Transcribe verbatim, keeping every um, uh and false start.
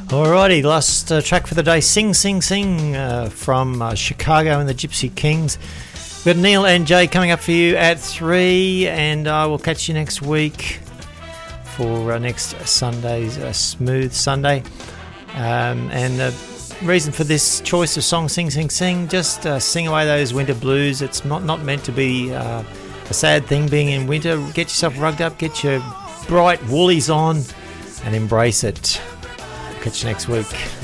Alrighty, last uh, track for the day, Sing Sing Sing uh, from uh, Chicago and the Gypsy Kings. We've got Neil and Jay coming up for you at three, and I will catch you next week for uh, next Sunday's uh, Smooth Sunday. Um, and the reason for this choice of song, Sing Sing Sing, just uh, sing away those winter blues. It's not, not meant to be uh, a sad thing being in winter. Get yourself rugged up, get your bright woolies on, and embrace it. Catch you next week.